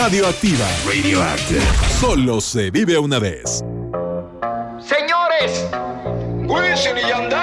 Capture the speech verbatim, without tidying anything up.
Radioactiva. Radioactive. Solo se vive una vez. Señores, Wisin y Yandel